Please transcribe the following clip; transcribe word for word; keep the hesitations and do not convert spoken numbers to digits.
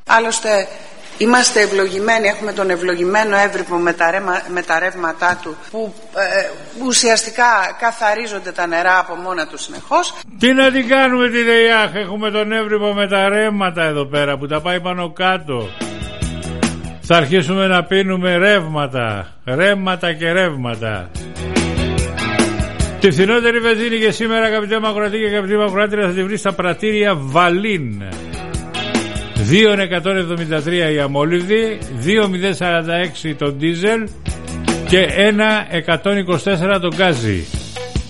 Άλλωστε είμαστε ευλογημένοι, έχουμε τον ευλογημένο Εύρυπο με τα, ρέμα, με τα ρεύματά του που ε, ουσιαστικά καθαρίζονται τα νερά από μόνα του συνεχώς. Τι να την κάνουμε τη ΔΕΙΑΧ, έχουμε τον Εύρυπο με τα ρέματα εδώ πέρα που τα πάει πάνω κάτω. Θα αρχίσουμε να πίνουμε ρεύματα, ρεύματα και ρεύματα. Τη φθηνότερη βενζίνη και σήμερα, αγαπητέ Μακροατή και αγαπητή Μακροάτρια, θα τη βρει στα πρατήρια Βαλίν. δύο εκατόν εβδομήντα τρία η αμόλυβδη, δύο μηδέν σαράντα έξι το ντίζελ και ένα εκατόν είκοσι τέσσερα το γκάζι.